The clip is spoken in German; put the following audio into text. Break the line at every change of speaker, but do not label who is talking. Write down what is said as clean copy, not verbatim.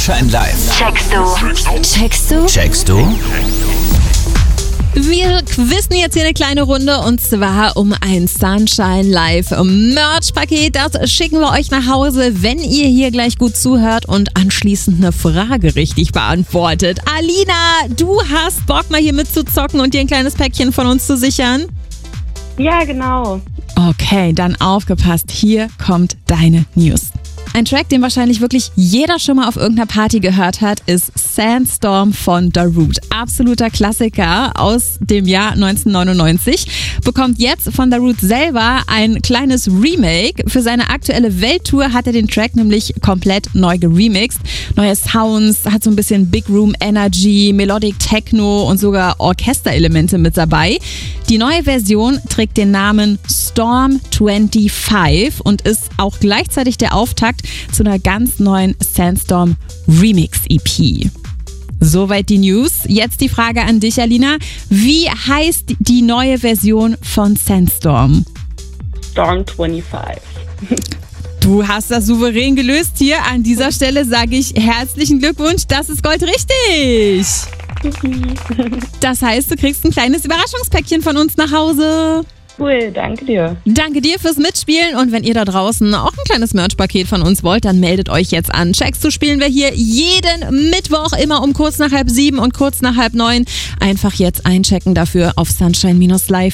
Sunshine Live.
Checkst du?
Wir quizzen jetzt hier eine kleine Runde und zwar um ein Sunshine Live Merch-Paket. Das schicken wir euch nach Hause, wenn ihr hier gleich gut zuhört und anschließend eine Frage richtig beantwortet. Alina, du hast Bock mal hier mitzuzocken und dir ein kleines Päckchen von uns zu sichern?
Ja, genau.
Okay, dann aufgepasst. Hier kommt deine News. Ein Track, den wahrscheinlich wirklich jeder schon mal auf irgendeiner Party gehört hat, ist Sandstorm von Darude. Absoluter Klassiker aus dem Jahr 1999. Bekommt jetzt von Darude selber ein kleines Remake. Für seine aktuelle Welttour hat er den Track nämlich komplett neu geremixed. Neue Sounds, hat so ein bisschen Big Room Energy, Melodic Techno und sogar Orchesterelemente mit dabei. Die neue Version trägt den Namen Storm 25 und ist auch gleichzeitig der Auftakt zu einer ganz neuen Sandstorm Remix EP. Soweit die News. Jetzt die Frage an dich, Alina. Wie heißt die neue Version von Sandstorm?
Storm 25.
Du hast das souverän gelöst. Hier an dieser Stelle sage ich herzlichen Glückwunsch. Das ist goldrichtig. Das heißt, du kriegst ein kleines Überraschungspäckchen von uns nach Hause.
Cool, danke dir.
Danke dir fürs Mitspielen und wenn ihr da draußen auch ein kleines Merch-Paket von uns wollt, dann meldet euch jetzt an. Checkst du spielen wir hier jeden Mittwoch immer um kurz nach 6:30 und kurz nach 8:30. Einfach jetzt einchecken dafür auf Sunshine-Live.